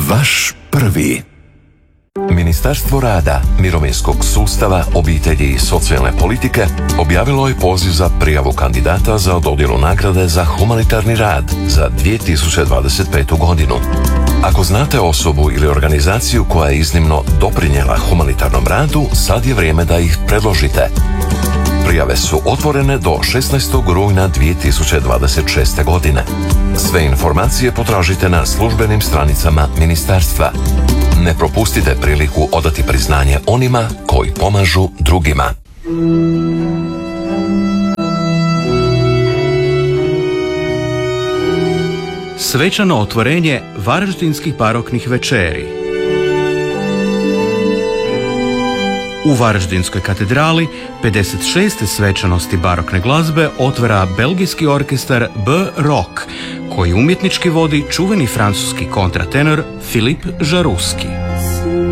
Vaš prvi. Ministarstvo rada, mirovinskog sustava, obitelji i socijalne politike objavilo je poziv za prijavu kandidata za dodjelu nagrade za humanitarni rad za 2025. godinu. Ako znate osobu ili organizaciju koja je iznimno doprinijela humanitarnom radu, sad je vrijeme da ih predložite. Prijave su otvorene do 16. rujna 2026. godine. Sve informacije potražite na službenim stranicama ministarstva. Ne propustite priliku odati priznanje onima koji pomažu drugima. Svečano otvorenje Varaždinskih baroknih večeri. U Varaždinskoj katedrali 56. svečanosti barokne glazbe otvara belgijski orkestar B-Rock, koji umjetnički vodi čuveni francuski kontratenor Philippe Jarouski.